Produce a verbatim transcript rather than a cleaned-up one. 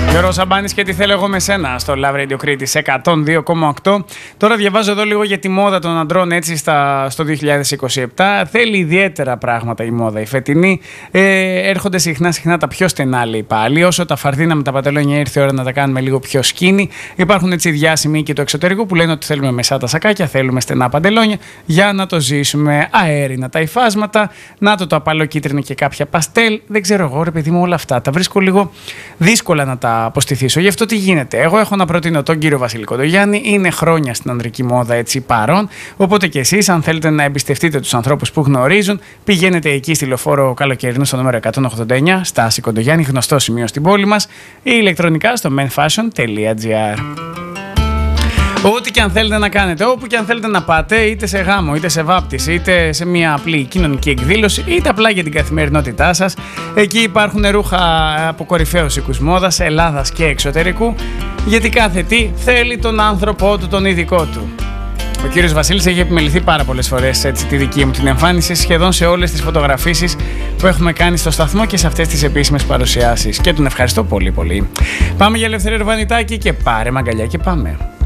Γιώργος Σαμπάνης και τι θέλω εγώ με σένα στο Love Radio Κρήτης εκατόν δύο κόμμα οκτώ. Τώρα διαβάζω εδώ λίγο για τη μόδα των αντρών έτσι στα, στο δύο χιλιάδες είκοσι επτά. Θέλει ιδιαίτερα πράγματα η μόδα η φετινή. Ε, έρχονται συχνά συχνά τα πιο στενά λέει πάλι. Όσο τα φαρδίνα με τα παντελόνια ήρθε η ώρα να τα κάνουμε λίγο πιο σκίνη. Υπάρχουν έτσι διάσημοι και του εξωτερικού που λένε ότι θέλουμε μεσά τα σακάκια, θέλουμε στενά παντελόνια για να το ζήσουμε. Αέρινα τα υφάσματα. Να το το απαλό κίτρινο και κάποια παστέλ. Δεν ξέρω εγώ ρε παιδί μου όλα αυτά. Τα βρίσκω λίγο δύσκολα να τα αποστηθήσω. Γι' αυτό τι γίνεται. Εγώ έχω να προτείνω τον κύριο Βασίλη Κοντογιάννη. Είναι χρόνια στην ανδρική μόδα έτσι παρόν. Οπότε και εσείς, αν θέλετε να εμπιστευτείτε τους ανθρώπους που γνωρίζουν, πηγαίνετε εκεί στη Λεωφόρο Καλοκαιρινού στο νούμερο εκατόν ογδόντα εννιά, Στάση Κοντογιάννη, γνωστό σημείο στην πόλη μας, ή ηλεκτρονικά στο menfashion τελεία gr. Ό,τι και αν θέλετε να κάνετε, όπου και αν θέλετε να πάτε, είτε σε γάμο, είτε σε βάπτιση, είτε σε μια απλή κοινωνική εκδήλωση, είτε απλά για την καθημερινότητά σας, εκεί υπάρχουν ρούχα από κορυφαίους οίκους μόδας, Ελλάδας και εξωτερικού, γιατί κάθε τι θέλει τον άνθρωπό του, τον ειδικό του. Ο κύριος Βασίλης έχει επιμεληθεί πάρα πολλές φορές έτσι, τη δική μου την εμφάνιση σχεδόν σε όλες τις φωτογραφίσεις που έχουμε κάνει στο σταθμό και σε αυτές τις επίσημες παρουσιάσεις. Και τον ευχαριστώ πολύ πολύ. Πάμε για Ελευθερία Ρβανιτάκη και πάρε μαγκαλιά και πάμε.